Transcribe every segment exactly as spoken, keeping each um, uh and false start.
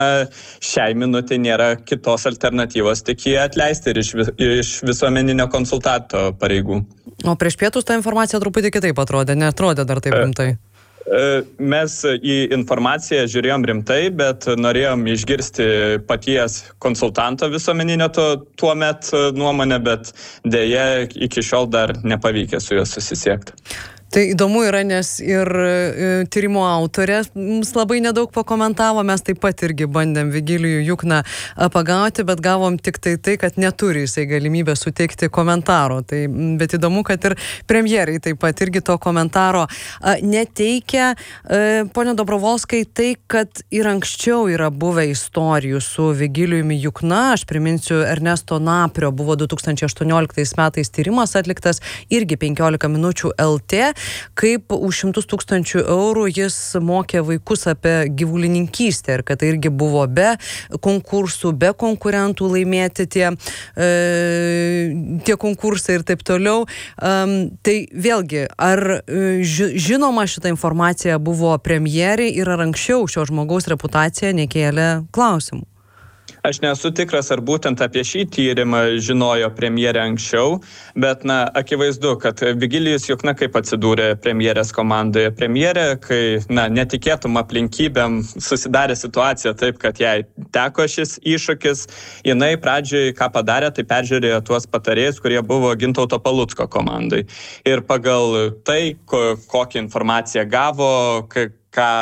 šiai minutė nėra kitos alternatyvos, tik jį atleisti ir iš, vis, iš visuomeninio konsultanto pareigų. O prieš pietus ta informacija truputį kitaip atrodė, netrodė dar taip rimtai. Mes į informaciją žiūrėjom rimtai, bet norėjom išgirsti paties konsultanto visuomeninio to, tuo met nuomonę, bet dėja iki šiol dar nepavykė su juo susisiekti. Tai įdomu yra, nes ir e, tyrimo autorė mums labai nedaug pakomentavo, mes taip pat irgi bandėm Vigilijų Jukną pagauti, bet gavom tik tai tai, kad neturi jisai galimybę suteikti komentaro. Tai, bet įdomu, kad ir premjerai taip pat irgi to komentaro a, neteikia. E, Pone Dobrovolskai, tai, kad ir anksčiau yra buvę istorijų su Vigilijumi Jukna, aš priminsiu, Ernesto Naprio buvo du tūkstančiai aštuonioliktais metais tyrimas atliktas, irgi penkiolika minučių L T, kaip už šimtus tūkstančių eurų jis mokė vaikus apie gyvulininkystę ir kad tai irgi buvo be konkursų, be konkurentų laimėti tie, e, tie konkursai ir taip toliau. Um, tai vėlgi, ar ži, žinoma šita informacija buvo premjerei ir ar anksčiau šio žmogaus reputacija nekėlė klausimų? Aš nesu tikras, ar būtent apie šį tyrimą žinojo premjerė anksčiau, bet na, akivaizdu, kad Vigilijus Jukna kaip atsidūrė premjerės komandoje. Premjerė, kai na, netikėtum aplinkybėm susidarė situacija taip, kad jai teko šis iššūkis, jinai pradžioj ką padarė, tai peržiūrėjo tuos patarėjus, kurie buvo Gintauto Palucko komandai. Ir pagal tai, ko, kokią informaciją gavo, ką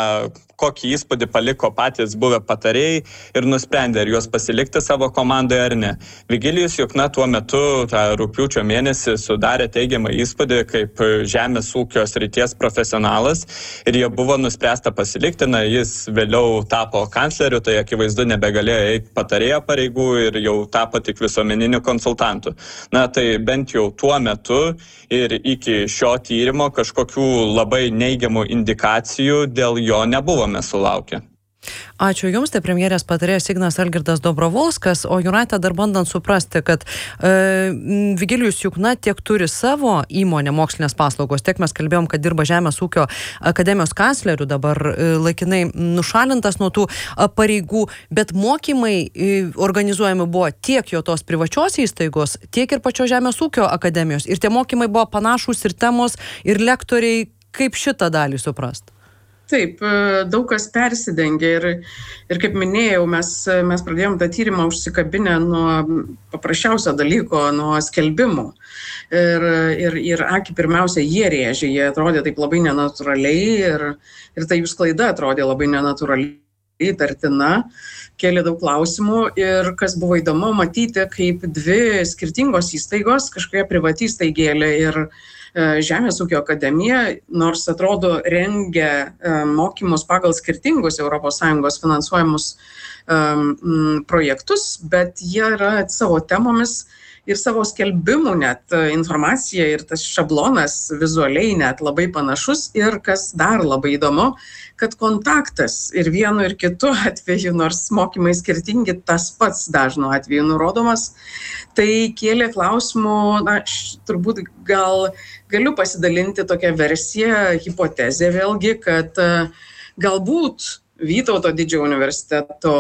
kokį įspūdį paliko patys buvę patarėjai ir nusprendė, ar juos pasilikti savo komandoje ar ne. Vigilijus Jukna tuo metu, tą rugpjūčio mėnesį, sudarė teigiamą įspūdį kaip žemės ūkio srities profesionalas ir jie buvo nuspręsta pasilikti. Na, jis vėliau tapo kancleriu, tai akivaizdu nebegalėjo eiti patarėjo pareigų ir jau tapo tik visuomeniniu konsultantu. Na, tai bent jau tuo metu ir iki šio tyrimo kažkokių labai neigiamų indikacijų dėl jo nebuvo mes sulaukę. Ačiū Jums, tai premjerės patarėjas Ignas Algirdas Dobrovolskas, o Jūratė dar bandant suprasti, kad e, Vigilijus Jukna tiek turi savo įmonę mokslinės paslaugos, tiek mes kalbėjom, kad dirba Žemės ūkio akademijos kancleriu, dabar e, laikinai nušalintas nuo tų a, pareigų, bet mokymai e, organizuojami buvo tiek jo tos privačios įstaigos, tiek ir pačio Žemės ūkio akademijos. Ir tie mokymai buvo panašūs ir temos, ir lektoriai, kaip šitą dalį suprast? Taip, daug kas persidengia ir, ir kaip minėjau, mes, mes pradėjom tą tyrimą užsikabinę nuo paprasčiausio dalyko, nuo skelbimų. Ir, ir, ir akį pirmiausia jie rėžė, jie atrodė taip labai nenatūraliai ir, ir ta jų sklaida atrodė labai nenatūraliai, įtartina, kėlė daug klausimų ir kas buvo įdomu matyti, kaip dvi skirtingos įstaigos, kažkokia privati įstaigėlė ir Žemės ūkio akademija, nors atrodo rengia mokymus pagal skirtingus Europos Sąjungos finansuojamus um, projektus, bet jie yra savo temomis ir savo skelbimų net informacija ir tas šablonas vizualiai net labai panašus ir kas dar labai įdomu, kad kontaktas ir vienu ir kitu atveju, nors mokymai skirtingi, tas pats dažnu atveju nurodomas, tai kėlė klausimų, na, š, turbūt gal galiu pasidalinti tokią versiją, hipotezę vėlgi, kad uh, galbūt Vytauto didžiojo universiteto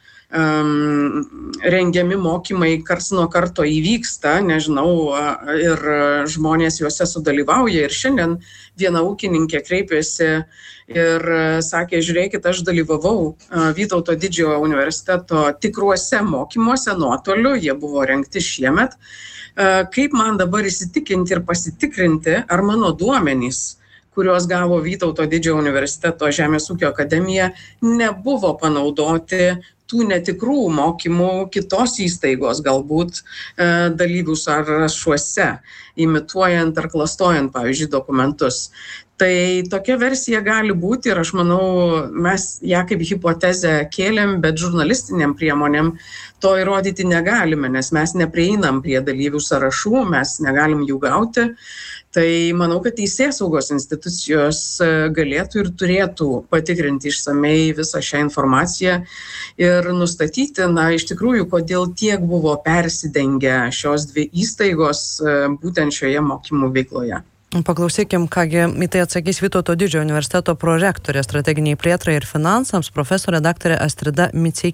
um, rengiami mokymai karts nuo karto įvyksta, nežinau, ir žmonės juose sudalyvauja. Ir šiandien viena ūkininkė kreipėsi ir sakė, žiūrėkit, aš dalyvavau Vytauto didžiojo universiteto tikruose mokymuose nuotoliu, jie buvo rengti šiemet. Kaip man dabar įsitikinti ir pasitikrinti, ar mano duomenys, kuriuos gavo Vytauto didžiojo universiteto Žemės ūkio akademija, nebuvo panaudoti tų netikrų mokymų kitos įstaigos, galbūt e, dalyvių sąrašuose, imituojant ar klastojant, pavyzdžiui, dokumentus. Tai tokia versija gali būti ir aš manau, mes ją kaip hipotezę kėlėm, bet žurnalistiniam priemonėm to įrodyti negalime, nes mes neprieinam prie dalyvių sąrašų, mes negalim jų gauti. Tai manau, kad teisėsaugos institucijos galėtų ir turėtų patikrinti išsamei visą šią informaciją ir nustatyti, na, iš tikrųjų, kodėl tiek buvo persidengę šios dvi įstaigos būtent šioje mokymų veikloje. Paklausykim, kągi į tai atsakys Vytauto didžiojo universiteto prorektorė strateginiai plėtrai ir finansams, profesorė daktarė Astrida Miceikienė.